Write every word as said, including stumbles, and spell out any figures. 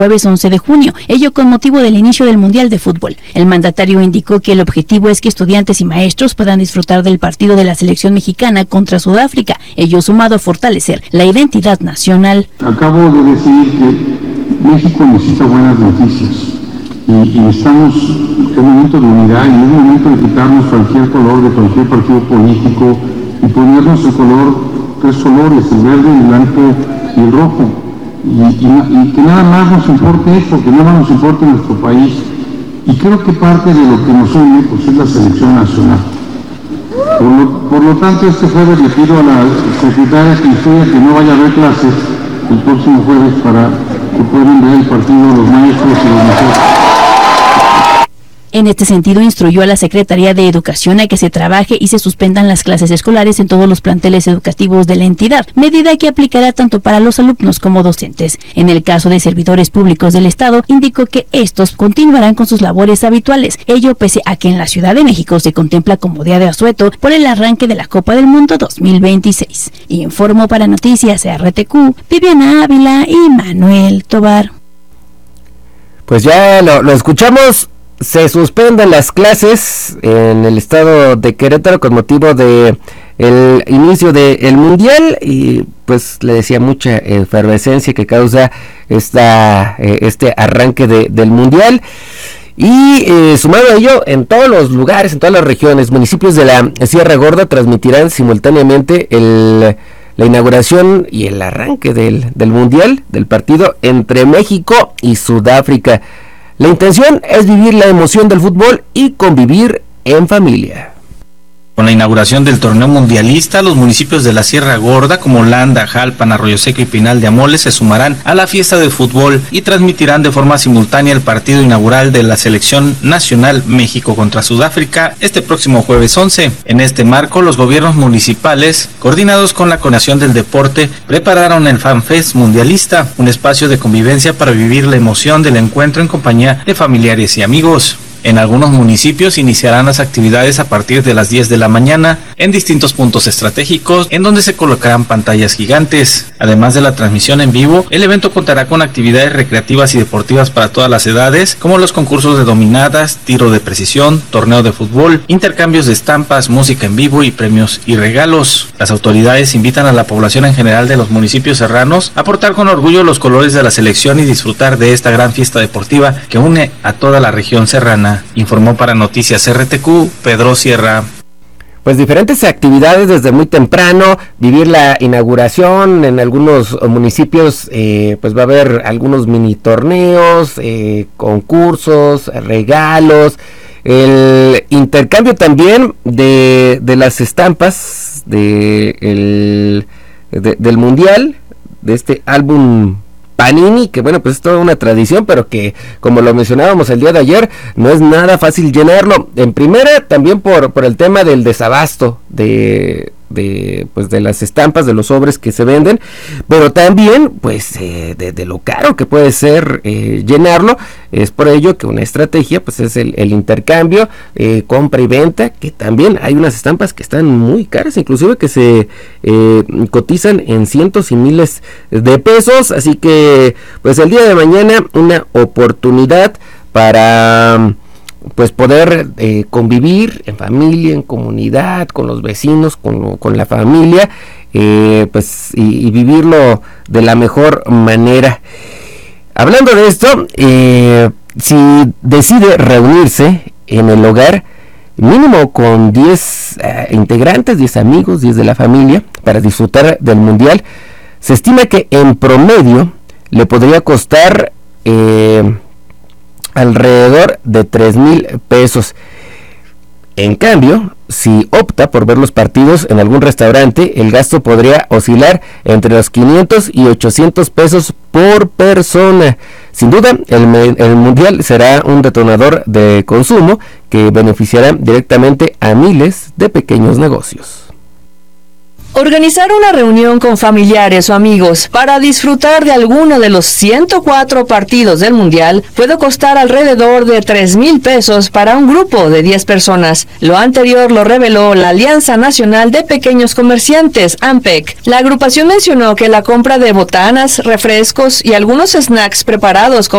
jueves once de junio, ello con motivo del inicio del Mundial de Fútbol. El mandatario indicó que el objetivo es que estudiantes y maestros puedan disfrutar del partido de la selección mexicana contra Sudáfrica, ello sumado a fortalecer la identidad nacional. Acabo de decir que México necesita buenas noticias y, y estamos en un momento de unidad y en un momento de quitarnos cualquier color de cualquier partido político y ponernos el color, tres colores, el verde, el blanco y el rojo. Y, y, y que nada más nos importe eso, que nada nos importe nuestro país. Y creo que parte de lo que nos une pues, es la selección nacional. Por lo, por lo tanto, este jueves le pido a la secretaria que instruya que no vaya a haber clases el próximo jueves para que puedan ver el partido los maestros y los maestros. En este sentido, instruyó a la Secretaría de Educación a que se trabaje y se suspendan las clases escolares en todos los planteles educativos de la entidad, medida que aplicará tanto para los alumnos como docentes. En el caso de servidores públicos del Estado, indicó que estos continuarán con sus labores habituales, ello pese a que en la Ciudad de México se contempla como día de asueto por el arranque de la Copa del Mundo dos mil veintiséis. Informó para Noticias R T Q, Viviana Ávila y Manuel Tobar. Pues ya lo, lo escuchamos. Se suspenden las clases en el estado de Querétaro con motivo de el inicio del Mundial y pues le decía mucha efervescencia que causa esta eh, este arranque de, del Mundial. Y eh, sumado a ello, en todos los lugares, en todas las regiones, municipios de la Sierra Gorda transmitirán simultáneamente el la inauguración y el arranque del, del Mundial, del partido entre México y Sudáfrica. La intención es vivir la emoción del fútbol y convivir en familia. Con la inauguración del torneo mundialista, los municipios de la Sierra Gorda como Landa, Jalpan, Arroyo Seco y Pinal de Amoles se sumarán a la fiesta del fútbol y transmitirán de forma simultánea el partido inaugural de la selección nacional México contra Sudáfrica este próximo jueves once. En este marco, los gobiernos municipales, coordinados con la Coordinación del Deporte, prepararon el FanFest Mundialista, un espacio de convivencia para vivir la emoción del encuentro en compañía de familiares y amigos. En algunos municipios iniciarán las actividades a partir de las diez de la mañana en distintos puntos estratégicos en donde se colocarán pantallas gigantes. Además de la transmisión en vivo, el evento contará con actividades recreativas y deportivas para todas las edades, como los concursos de dominadas, tiro de precisión, torneo de fútbol, intercambios de estampas, música en vivo y premios y regalos. Las autoridades invitan a la población en general de los municipios serranos a portar con orgullo los colores de la selección y disfrutar de esta gran fiesta deportiva que une a toda la región serrana. Informó para Noticias R T Q, Pedro Sierra. Pues diferentes actividades desde muy temprano, vivir la inauguración en algunos municipios, eh, pues va a haber algunos mini torneos, eh, concursos, regalos, el intercambio también de, de las estampas de el, de, del Mundial, de este álbum Panini, que bueno, pues es toda una tradición, pero que, como lo mencionábamos el día de ayer, no es nada fácil llenarlo. En primera, también por, por el tema del desabasto de, de, pues de las estampas, de los sobres que se venden, pero también, pues, eh, de, de lo caro que puede ser eh, llenarlo. Es por ello que una estrategia, pues, es el, el intercambio, eh, compra y venta, que también hay unas estampas que están muy caras, inclusive que se eh, cotizan en cientos y miles de pesos, así que, pues, el día de mañana una oportunidad para, pues, poder eh, convivir en familia, en comunidad, con los vecinos, con, con la familia, eh, pues, y, y vivirlo de la mejor manera. Hablando de esto, eh, si decide reunirse en el hogar, mínimo con diez uh, integrantes, diez amigos, diez de la familia, para disfrutar del Mundial, se estima que en promedio le podría costar eh, alrededor de tres mil pesos. En cambio, si opta por ver los partidos en algún restaurante, el gasto podría oscilar entre los quinientos y ochocientos pesos por persona. Sin duda, el, el Mundial será un detonador de consumo que beneficiará directamente a miles de pequeños negocios. Organizar una reunión con familiares o amigos para disfrutar de alguno de los ciento cuatro partidos del Mundial puede costar alrededor de tres mil pesos para un grupo de diez personas. Lo anterior lo reveló la Alianza Nacional de Pequeños Comerciantes, ANPEC. La agrupación mencionó que la compra de botanas, refrescos y algunos snacks preparados con